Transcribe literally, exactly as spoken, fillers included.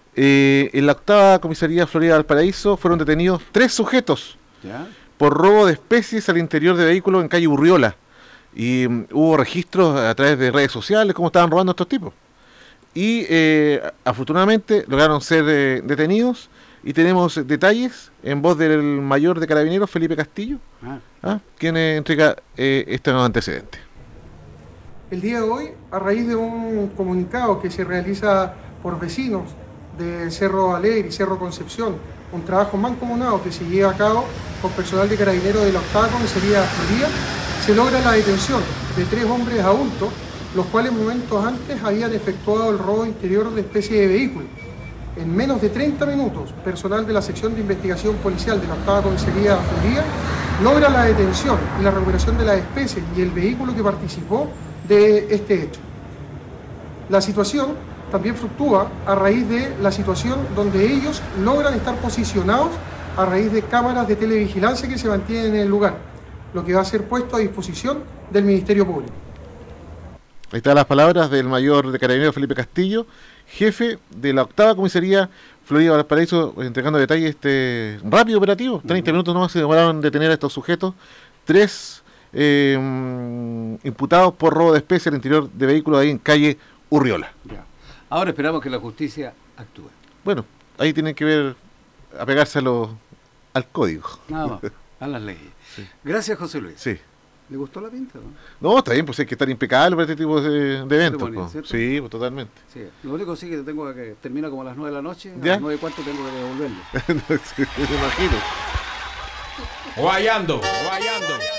Eh, en la octava comisaría Florida Valparaíso fueron detenidos tres sujetos ¿Ya? por robo de especies al interior de vehículos en calle Urriola. Y um, hubo registros a través de redes sociales cómo estaban robando estos tipos. Y eh, afortunadamente lograron ser eh, detenidos y tenemos detalles en voz del mayor de carabineros, Felipe Castillo, Ah, ¿ah? quien eh, entrega eh, este nuevo antecedente. El día de hoy, a raíz de un comunicado que se realiza por vecinos de Cerro Alegre y Cerro Concepción, un trabajo mancomunado que se lleva a cabo con personal de carabineros de la octava comisaría Florida, se logra la detención de tres hombres adultos, los cuales momentos antes habían efectuado el robo interior de especie de vehículo. En menos de treinta minutos, personal de la sección de investigación policial de la octava comisaría Florida logra la detención y la recuperación de las especies y el vehículo que participó de este hecho. La situación también fluctúa a raíz de la situación donde ellos logran estar posicionados a raíz de cámaras de televigilancia que se mantienen en el lugar, lo que va a ser puesto a disposición del Ministerio Público. Ahí están las palabras del mayor de carabineros Felipe Castillo, jefe de la octava comisaría Florida Valparaíso, entregando detalles este rápido operativo. treinta minutos nomás se demoraron en detener a estos sujetos. Tres eh, imputados por robo de especies al interior de vehículos ahí en calle Urriola. ya. Ahora esperamos que la justicia actúe. Bueno, ahí tienen que ver, apegarse a lo, al código. Nada más, a las leyes. Sí. Gracias, José Luis. Sí. ¿Le gustó la pinta, no? No, está bien, pues hay que estar impecable para este tipo de, de eventos. bonito, Pues. ¿cierto? Sí, pues totalmente. Sí. Lo único sí que tengo que termina como a las nueve de la noche, a ¿Ya? las nueve y cuarto tengo que devolverlo. Me imagino. Guayando, guayando.